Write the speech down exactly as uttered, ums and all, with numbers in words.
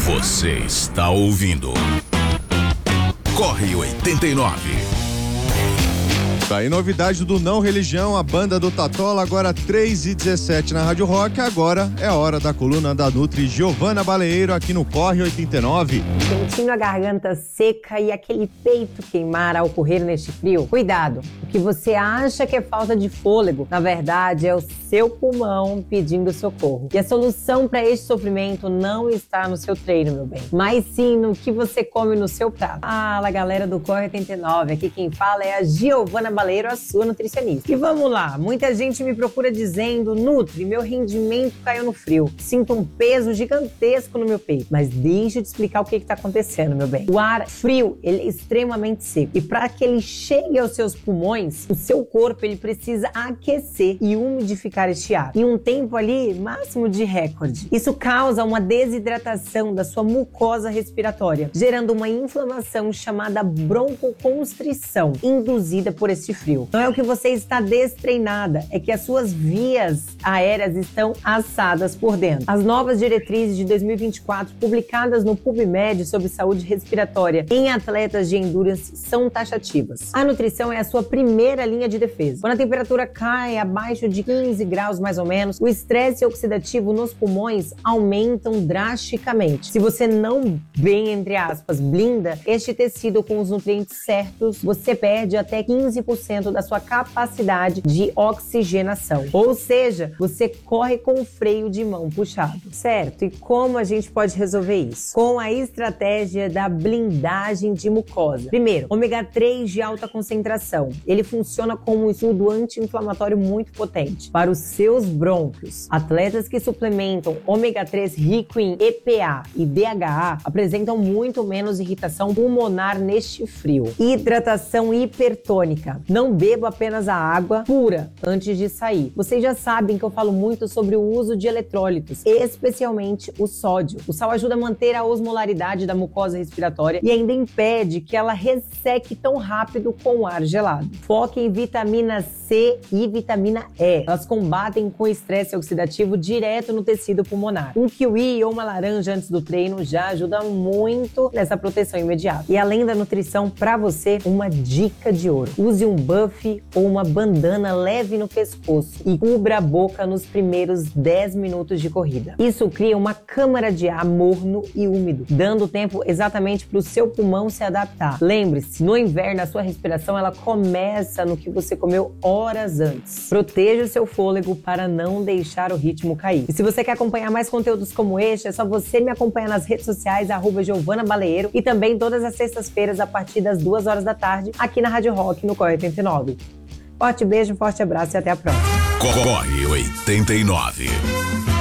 Você está ouvindo Corre oitenta e nove. Tá aí novidade do Não Religião, a banda do Tatola, agora três e dezessete na Rádio Rock. Agora é hora da coluna da Nutri Giovana Baleiro aqui no Corre oitenta e nove. Sentindo a garganta seca e aquele peito queimar ao correr neste frio? Cuidado, o que você acha que é falta de fôlego, na verdade é o seu pulmão pedindo socorro. E a solução para este sofrimento não está no seu treino, meu bem, mas sim no que você come no seu prato. Fala, galera do Corre oitenta e nove, aqui quem fala é a Giovana Baleiro, a sua nutricionista. E vamos lá, muita gente me procura dizendo: Nutri, meu rendimento caiu no frio, sinto um peso gigantesco no meu peito. Mas deixa eu te explicar o que está acontecendo, meu bem. O ar frio, ele é extremamente seco, e para que ele chegue aos seus pulmões, o seu corpo ele precisa aquecer e umidificar este ar em um tempo ali máximo de recorde. Isso causa uma desidratação da sua mucosa respiratória, gerando uma inflamação chamada broncoconstrição, induzida por esse frio. Não é o que você está destreinada, é que as suas vias aéreas estão assadas por dentro. As novas diretrizes de dois mil e vinte e quatro, publicadas no PubMed sobre saúde respiratória em atletas de endurance, são taxativas. A nutrição é a sua primeira linha de defesa. Quando a temperatura cai abaixo de quinze graus mais ou menos, o estresse oxidativo nos pulmões aumentam drasticamente. Se você não bem, entre aspas, blinda este tecido com os nutrientes certos, você perde até quinze por cento da sua capacidade de oxigenação. Ou seja, você corre com o freio de mão puxado. Certo? E como a gente pode resolver isso? Com a estratégia da blindagem de mucosa. Primeiro, ômega três de alta concentração. Ele funciona como um estudo anti-inflamatório muito potente para os seus brônquios. Atletas que suplementam ômega três rico em E P A e D H A apresentam muito menos irritação pulmonar neste frio. Hidratação hipertônica. Não beba apenas a água pura antes de sair. Vocês já sabem que eu falo muito sobre o uso de eletrólitos, especialmente o sódio. O sal ajuda a manter a osmolaridade da mucosa respiratória e ainda impede que ela resseque tão rápido com o ar gelado. Foque em vitamina C e vitamina E. Elas combatem com o estresse oxidativo direto no tecido pulmonar. Um kiwi ou uma laranja antes do treino já ajuda muito nessa proteção imediata. E além da nutrição, para você, uma dica de ouro. Use um buff ou uma bandana leve no pescoço e cubra a boca nos primeiros dez minutos de corrida. Isso cria uma câmara de ar morno e úmido, dando tempo exatamente para o seu pulmão se adaptar. Lembre-se, no inverno a sua respiração ela começa no que você comeu horas antes. Proteja o seu fôlego para não deixar o ritmo cair. E se você quer acompanhar mais conteúdos como este, é só você me acompanhar nas redes sociais, arroba Giovana Baleiro, e também todas as sextas-feiras a partir das duas horas da tarde, aqui na Rádio Rock, no Corre oitenta e nove. Forte beijo, forte abraço e até a próxima. Corre oitenta e nove.